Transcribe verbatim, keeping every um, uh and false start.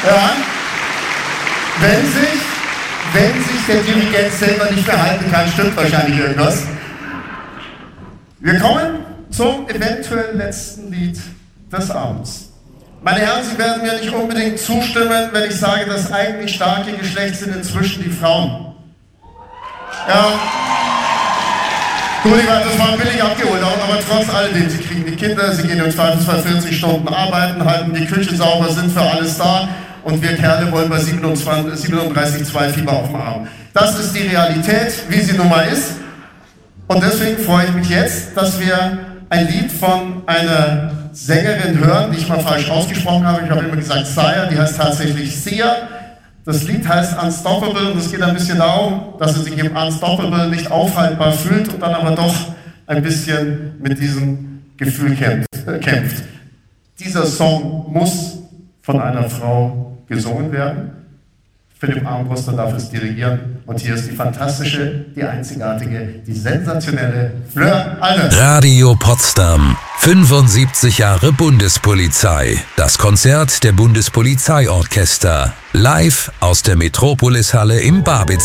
Ja. Wenn sich, wenn sich der Dirigent selber nicht verhalten kann, stimmt wahrscheinlich irgendwas. Wir kommen zum eventuell letzten Lied des Abends. Meine Herren, Sie werden mir nicht unbedingt zustimmen, wenn ich sage, das eigentlich starke Geschlecht sind inzwischen die Frauen. Ja. Gut, das war billig abgeholt, aber trotz alledem, Sie kriegen die Kinder, Sie gehen im Zweifelsfall vierzig Stunden arbeiten, halten die Küche sauber, sind für alles da und wir Kerle wollen bei siebenunddreißig Komma zwei Fieber auf dem Arm. Das ist die Realität, wie sie nun mal ist. Und deswegen freue ich mich jetzt, dass wir ein Lied von einer Sängerin hören, die ich mal falsch ausgesprochen habe. Ich habe immer gesagt Sia, die heißt tatsächlich Sia. Das Lied heißt Unstoppable und es geht ein bisschen darum, dass sie sich im Unstoppable nicht aufhaltbar fühlt und dann aber doch ein bisschen mit diesem Gefühl kämpft. Äh, kämpft. Dieser Song muss von einer Frau gesungen werden. Philipp Armbruster darf es dirigieren und hier ist die fantastische, die einzigartige, die sensationelle Fleur Allen. Radio Potsdam, fünfundsiebzig Jahre Bundespolizei. Das Konzert der Bundespolizeiorchester. Live aus der Metropolis-Halle im Babitz.